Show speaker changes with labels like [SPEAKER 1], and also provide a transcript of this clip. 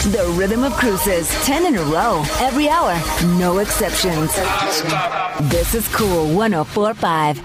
[SPEAKER 1] The Rhythm of Cruises, 10 in a row, every hour, no exceptions. This is Cool 104.5.